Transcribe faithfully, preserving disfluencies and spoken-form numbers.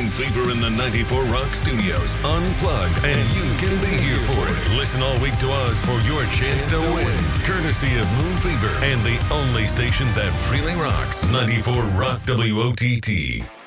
Moon Fever in the ninety-four Rock Studios, unplugged, and you can be here for it. Listen all week to us for your chance to win, courtesy of Moon Fever and the only station that really rocks, ninety-four Rock W O T T.